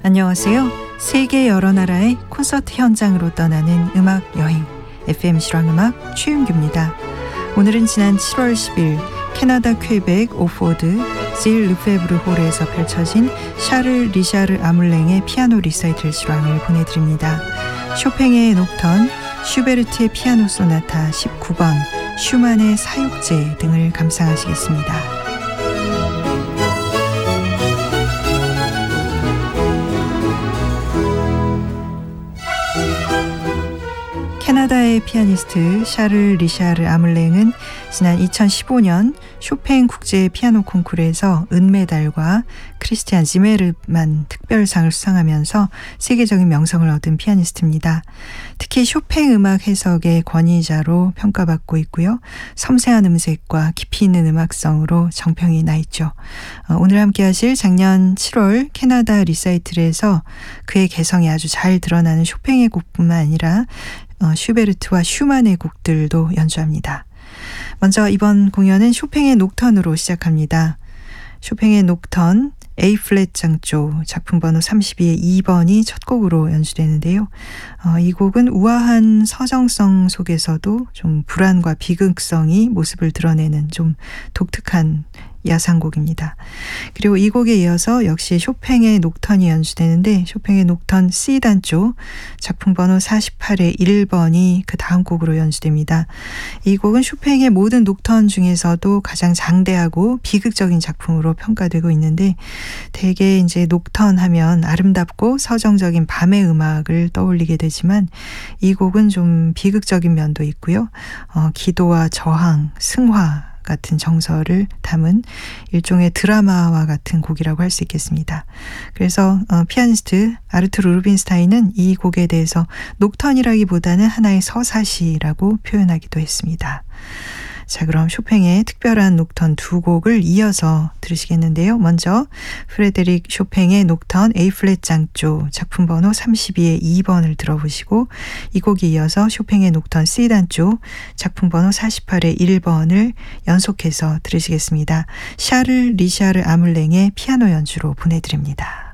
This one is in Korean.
안녕하세요. 세계 여러 나라의 콘서트 현장으로 떠나는 음악 여행 FM 실황음악 최윤규입니다. 오늘은 지난 7월 10일 캐나다 퀘벡 오포드 질 르페브르 홀에서 펼쳐진 샤를 리샤르 아물랭의 피아노 리사이틀 실황을 보내드립니다. 쇼팽의 녹턴, 슈베르트의 피아노 소나타 19번, 슈만의 사육제 등을 감상하시겠습니다. 캐나다의 피아니스트 샤를 리샤르 아물랭은 지난 2015년 쇼팽 국제 피아노 콩쿠르에서 은메달과 크리스티안 지메르만 특별상을 수상하면서 세계적인 명성을 얻은 피아니스트입니다. 특히 쇼팽 음악 해석의 권위자로 평가받고 있고요. 섬세한 음색과 깊이 있는 음악성으로 정평이 나 있죠. 오늘 함께 하실 작년 7월 캐나다 리사이틀에서 그의 개성이 아주 잘 드러나는 쇼팽의 곡뿐만 아니라 슈베르트와 슈만의 곡들도 연주합니다. 먼저 이번 공연은 쇼팽의 녹턴으로 시작합니다. 쇼팽의 녹턴 A 플랫 장조 작품 번호 32의 2번이 첫 곡으로 연주되는데요. 이 곡은 우아한 서정성 속에서도 좀 불안과 비극성이 모습을 드러내는 좀 독특한 야상곡입니다. 그리고 이 곡에 이어서 역시 쇼팽의 녹턴이 연주되는데 쇼팽의 녹턴 C 단조 작품 번호 48의 1번이 그 다음 곡으로 연주됩니다. 이 곡은 쇼팽의 모든 녹턴 중에서도 가장 장대하고 비극적인 작품으로 평가되고 있는데 대개 이제 녹턴 하면 아름답고 서정적인 밤의 음악을 떠올리게 되지만 이 곡은 좀 비극적인 면도 있고요. 기도와 저항, 승화 같은 정서를 담은 일종의 드라마와 같은 곡이라고 할 수 있겠습니다. 그래서 피아니스트 아르투르 루빈스타인은 이 곡에 대해서 녹턴이라기보다는 하나의 서사시라고 표현하기도 했습니다. 자, 그럼 쇼팽의 특별한 녹턴 두 곡을 이어서 들으시겠는데요. 먼저 프레데릭 쇼팽의 녹턴 A 플랫 장조 작품 번호 32의 2번을 들어보시고 이 곡에 이어서 쇼팽의 녹턴 C 단조 작품 번호 48의 1번을 연속해서 들으시겠습니다. 샤를 리샤르 아물랭의 피아노 연주로 보내드립니다.